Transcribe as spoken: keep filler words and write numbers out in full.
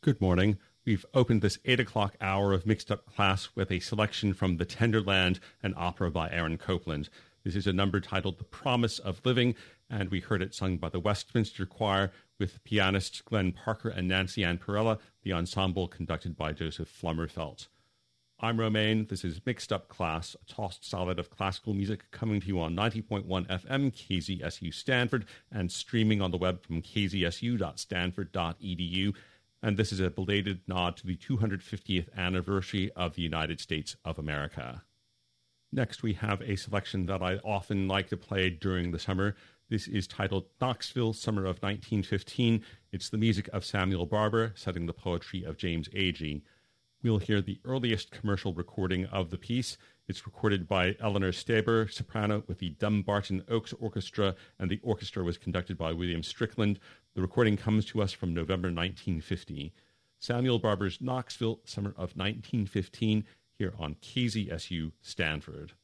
Good morning. We've opened this eight o'clock hour of Mixed Up Class with a selection from The Tenderland, an opera by Aaron Copland. This is a number titled The Promise of Living, and we heard it sung by the Westminster Choir with pianists Glenn Parker and Nancy Ann Perella, the ensemble conducted by Joseph Flummerfelt. I'm Romaine. This is Mixed Up Class, a tossed salad of classical music coming to you on ninety point one F M K Z S U Stanford and streaming on the web from k z s u dot stanford dot e d u. And this is a belated nod to the two hundred fiftieth anniversary of the United States of America. Next, we have a selection that I often like to play during the summer. This is titled Knoxville, Summer of nineteen fifteen. It's the music of Samuel Barber, setting the poetry of James Agee. We'll hear the earliest commercial recording of the piece. It's recorded by Eleanor Staber, soprano, with the Dumbarton Oaks Orchestra, and the orchestra was conducted by William Strickland. The recording comes to us from November nineteen fifty. Samuel Barber's Knoxville, Summer of nineteen fifteen, here on K Z S U Stanford.